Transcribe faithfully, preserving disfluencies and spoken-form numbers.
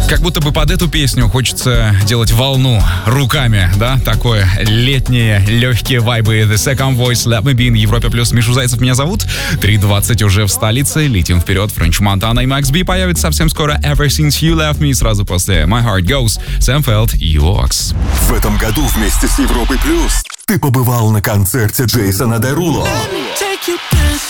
Как будто бы под эту песню хочется делать волну руками, да? Такое летнее, легкие вайбы. The Second Voice, Let Me Be на Европе плюс. Мишу Зайцев меня зовут. три двадцать уже в столице. Летим вперед. Френч Монтана и Макс Би появится совсем скоро. Ever Since You Left Me. Сразу после My Heart Goes. Сэм Фелд и Vox. В этом году вместе с Европой плюс ты побывал на концерте Джейсона Деруло.